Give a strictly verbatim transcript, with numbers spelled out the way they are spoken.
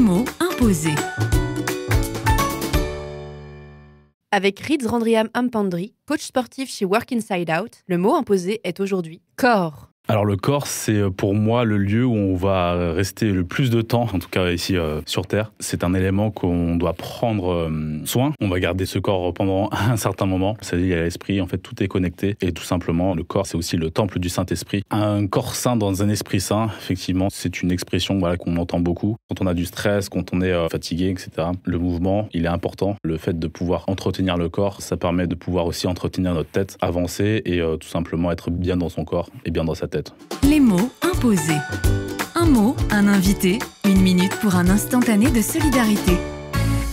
mots imposés. Avec Rids Randriam Ampandri, coach sportif chez Work Inside Out, le mot imposé est aujourd'hui corps. Alors le corps, c'est pour moi le lieu où on va rester le plus de temps, en tout cas ici euh, sur Terre. C'est un élément qu'on doit prendre euh, soin. On va garder ce corps pendant un certain moment. C'est-à-dire il y a l'esprit, en fait tout est connecté. Et tout simplement, le corps, c'est aussi le temple du Saint-Esprit. Un corps sain dans un esprit sain, effectivement, c'est une expression voilà, qu'on entend beaucoup. Quand on a du stress, quand on est euh, fatigué, et cetera. Le mouvement, il est important. Le fait de pouvoir entretenir le corps, ça permet de pouvoir aussi entretenir notre tête, avancer et euh, tout simplement être bien dans son corps et bien dans sa tête. Les mots imposés. Un mot, un invité, une minute pour un instantané de solidarité.